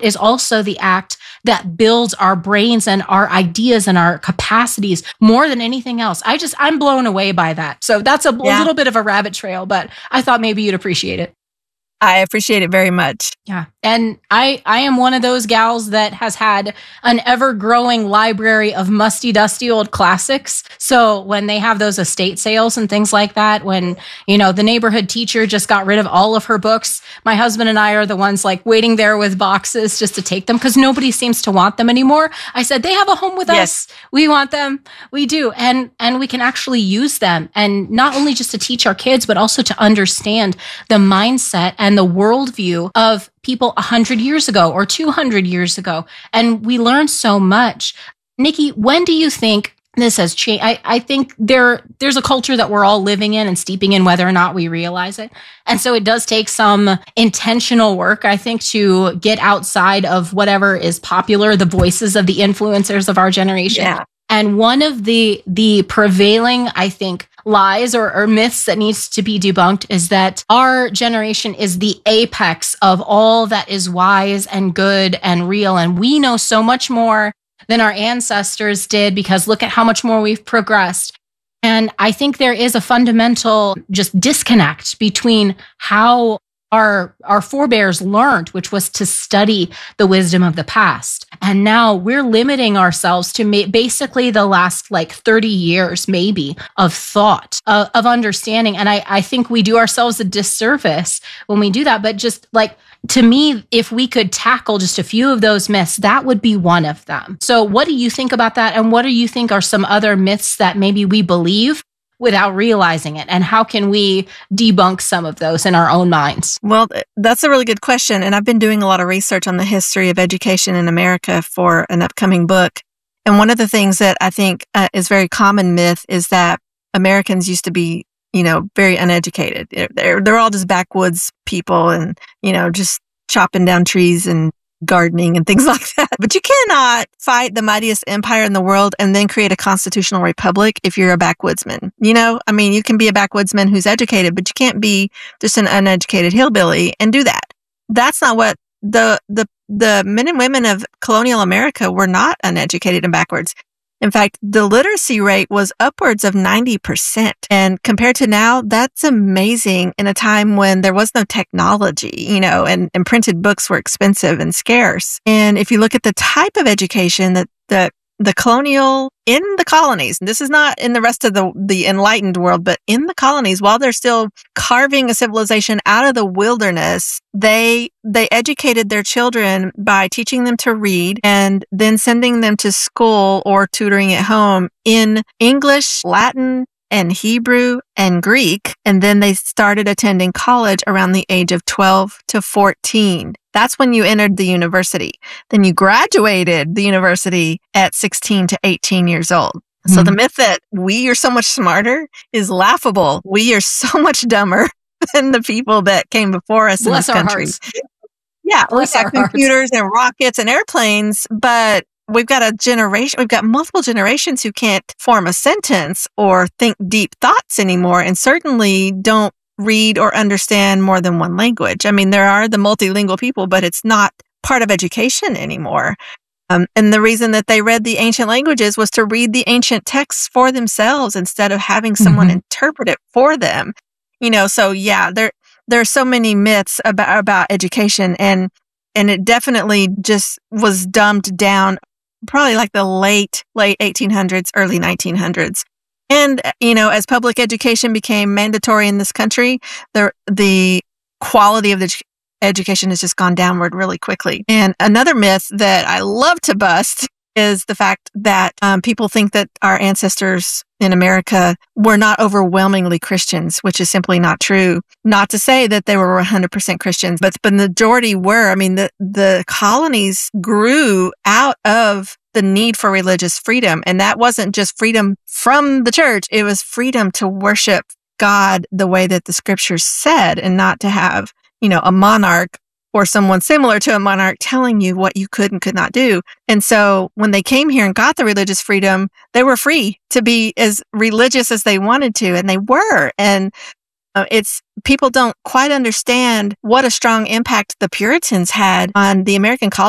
that is also the act that builds our brains and our ideas and our capacities more than anything else. I'm blown away by that. So that's a little bit of a rabbit trail, but I thought maybe you'd appreciate it. I appreciate it very much. Yeah. And I am one of those gals that has had an ever-growing library of musty, dusty old classics. So when they have those estate sales and things like that, when, the neighborhood teacher just got rid of all of her books, my husband and I are the ones like waiting there with boxes just to take them because nobody seems to want them anymore. I said, they have a home with us. We want them. We do. And we can actually use them. And not only just to teach our kids, but also to understand the mindset and the worldview of people 100 years ago or 200 years ago. And we learn so much. Nikki, when do you think this has changed? I think there's a culture that we're all living in and steeping in, whether or not we realize it. And so it does take some intentional work, I think, to get outside of whatever is popular, the voices of the influencers of our generation. Yeah. And one of the prevailing, I think, lies or myths that needs to be debunked is that our generation is the apex of all that is wise and good and real. And we know so much more than our ancestors did because look at how much more we've progressed. And I think there is a fundamental just disconnect between how our forebears learned, which was to study the wisdom of the past. And now we're limiting ourselves to basically the last 30 years, maybe, of thought, of understanding. And I think we do ourselves a disservice when we do that. But just to me, if we could tackle just a few of those myths, that would be one of them. So what do you think about that? And what do you think are some other myths that maybe we believe without realizing it? And how can we debunk some of those in our own minds? Well, that's a really good question. And I've been doing a lot of research on the history of education in America for an upcoming book. And one of the things that I think is very common myth is that Americans used to be, very uneducated. They're all just backwoods people and, just chopping down trees and gardening and things like that. But you cannot fight the mightiest empire in the world and then create a constitutional republic if you're a backwoodsman. You can be a backwoodsman who's educated, but you can't be just an uneducated hillbilly and do that. That's not what the men and women of colonial America were not uneducated and backwards. In fact, the literacy rate was upwards of 90%. And compared to now, that's amazing in a time when there was no technology, and printed books were expensive and scarce. And if you look at the type of education that the colonial in the colonies, and this is not in the rest of the enlightened world, but in the colonies, while they're still carving a civilization out of the wilderness, they educated their children by teaching them to read and then sending them to school or tutoring at home in English, Latin, and Hebrew and Greek. And then they started attending college around the age of 12 to 14. That's when you entered the university. Then you graduated the university at 16 to 18 years old. Mm-hmm. So the myth that we are so much smarter is laughable. We are so much dumber than the people that came before us in this country. Yeah, we've got computers and rockets and airplanes, but we've got multiple generations who can't form a sentence or think deep thoughts anymore, and certainly don't read or understand more than one language. There are the multilingual people, but it's not part of education anymore. And the reason that they read the ancient languages was to read the ancient texts for themselves instead of having someone interpret it for them. So yeah, there are so many myths about education, and it definitely just was dumbed down probably the late 1800s, early 1900s. And, as public education became mandatory in this country, the quality of the education has just gone downward really quickly. And another myth that I love to bust is the fact that people think that our ancestors in America were not overwhelmingly Christians, which is simply not true. Not to say that they were 100% Christians, but the majority were. The colonies grew out of the need for religious freedom. And that wasn't just freedom from the church. It was freedom to worship God the way that the scriptures said, and not to have, a monarch or someone similar to a monarch telling you what you could and could not do. And so when they came here and got the religious freedom, they were free to be as religious as they wanted to. And they were. And people don't quite understand what a strong impact the Puritans had on the American colonies.